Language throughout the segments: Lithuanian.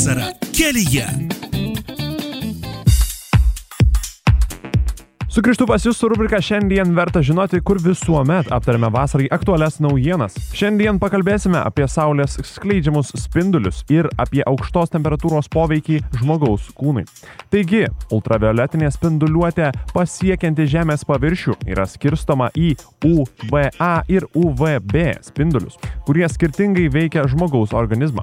Vasara kelyje. Sugrįžtu pas jūs su rubrika Šiandien verta žinoti, kur visuomet aptarėme vasarai aktualias naujienas. Šiandien pakalbėsime apie saulės skleidžiamus spindulius ir apie aukštos temperatūros poveikį žmogaus kūnui. Taigi, ultravioletinė spinduliuotė pasiekianti Žemės paviršių yra skirstoma į UVA ir UVB spindulius, kurie skirtingai veikia žmogaus organizmą.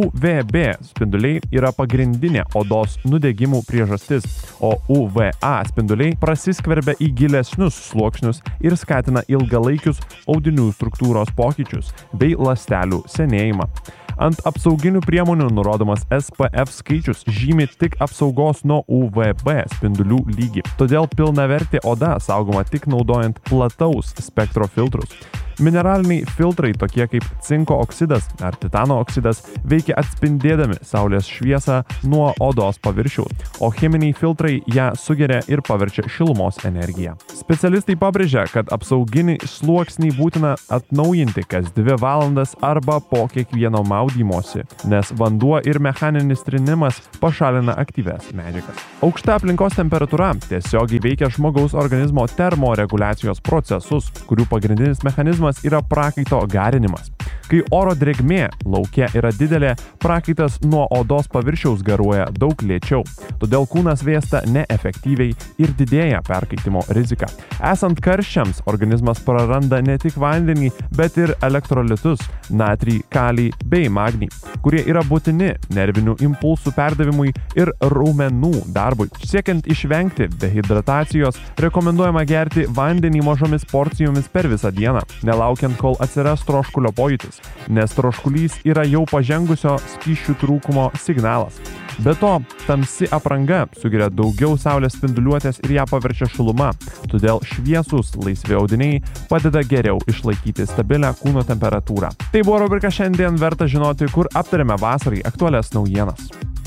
UVB spinduliai yra pagrindinė odos nudegimų priežastis, o UVA spinduliai prasiskverbia į gilesnius sluoksnius ir skatina ilgalaikius audinių struktūros pokyčius bei ląstelių senėjimą. Ant apsauginių priemonių nurodomas SPF skaičius žymi tik apsaugos nuo UVB spindulių lygį. Todėl pilnavertė oda saugoma tik naudojant plataus spektro filtrus. Mineraliniai filtrai tokie kaip cinko oksidas ar titano oksidas veikia atspindėdami saulės šviesą nuo odos paviršiaus, o cheminiai filtrai ją sugeria ir paverčia šilumos energiją. Specialistai pabrėžia, kad apsauginį sluoksnį būtina atnaujinti kas 2 valandas arba po kiekvieno maudymosi, nes vanduo ir mechaninis trinimas pašalina aktyvias medžiagas. Aukšta aplinkos temperatūra tiesiogiai veikia žmogaus organizmo termoreguliacijos procesus, kurių pagrindinis mechanizmas yra prakaito garinimas. Kai oro drėgmė lauke yra didelė, prakaitas nuo odos paviršiaus garuoja daug lėčiau, todėl kūnas vėsta neefektyviai ir didėja perkaitimo rizika. Esant karščiams, organizmas praranda ne tik vandenį, bet ir elektrolitus – natrį, kalį bei magnį, kurie yra būtini nervinių impulsų perdavimui ir raumenų darbui. Siekiant išvengti dehidratacijos, rekomenduojama gerti vandenį mažomis porcijomis per visą dieną, nelaukiant, kol atsiras troškulio pojūtis, nes troškulys yra jau pažengusio skysčių trūkumo signalas. Be to, tamsi apranga sugeria daugiau saulės spinduliuotės ir ją paverčia šiluma, todėl šviesūs laisvi audiniai padeda geriau išlaikyti stabilią kūno temperatūrą. Tai buvo rubrika Šiandien verta žinoti, kur aptarėme vasarai aktualias naujienas.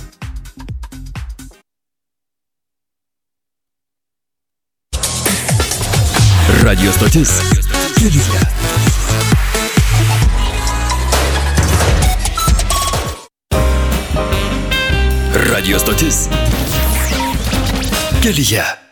Radio stotis kelyje. Radio stotis kelyje.